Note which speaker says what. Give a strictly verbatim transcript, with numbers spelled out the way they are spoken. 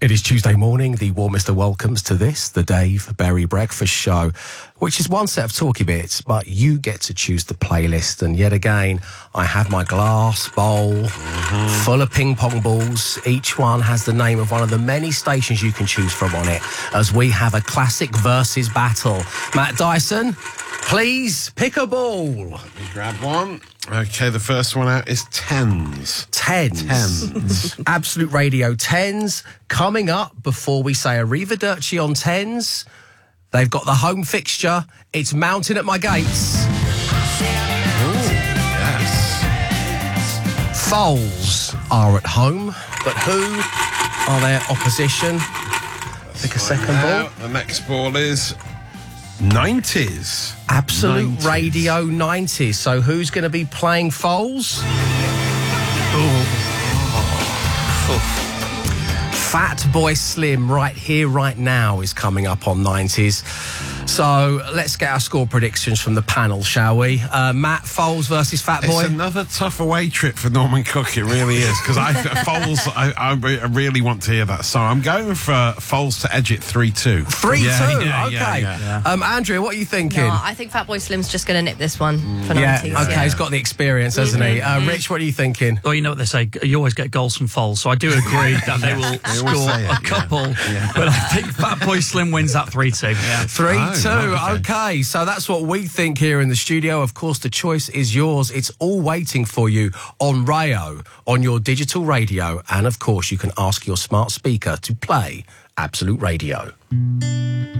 Speaker 1: It is Tuesday morning, the warmest of welcomes to this, the Dave Berry Breakfast Show, which is one set of talky bits, but you get to choose the playlist. And yet again, I have my glass bowl mm-hmm. full of ping pong balls. Each one has the name of one of the many stations you can choose from on it, as we have a classic versus battle. Matt Dyson, please pick a ball.
Speaker 2: Let me grab one. Okay, the first one out is tens.
Speaker 1: Tens.
Speaker 2: Tens.
Speaker 1: Absolute Radio tens. Coming up before we say arrivederci on tens, they've got the home fixture. It's mounting at my gates.
Speaker 2: Ooh, yes.
Speaker 1: Foals are at home, but who are their opposition? Pick a second ball.
Speaker 2: The next ball is nineties.
Speaker 1: Absolute
Speaker 2: nineties.
Speaker 1: Radio nineties. So who's going to be playing Foals? Oh. Fat Boy Slim, Right Here, Right Now is coming up on nineties. So let's get our score predictions from the panel, shall we? Uh, Matt, Foals versus Fat Boy.
Speaker 2: It's another tough away trip for Norman Cook, it really is, because I Foals, I, I really want to hear that song. I'm going for Foals to edge it three two.
Speaker 1: three two?
Speaker 2: Yeah, yeah,
Speaker 1: okay.
Speaker 2: Yeah, yeah.
Speaker 1: Um, Andrea, what are you thinking?
Speaker 3: No, I think Fatboy Slim's just going to nip this one for
Speaker 1: Yeah,
Speaker 3: nineties.
Speaker 1: okay,
Speaker 3: Yeah.
Speaker 1: he's got the experience, hasn't he? Uh, Rich, what are you thinking?
Speaker 4: Well, you know what they say, you always get goals from Foals, so I do agree that they will
Speaker 2: always
Speaker 4: score
Speaker 2: say it,
Speaker 4: a
Speaker 2: yeah.
Speaker 4: couple,
Speaker 2: Yeah.
Speaker 4: but I think Fatboy Slim wins that three two. Yeah.
Speaker 1: three two,
Speaker 2: Oh, right,
Speaker 1: okay. okay, so that's what we think here in the studio. Of course, the choice is yours. It's all waiting for you on Rayo, on your digital radio, and of course, you can ask your smart speaker to play Absolute Radio.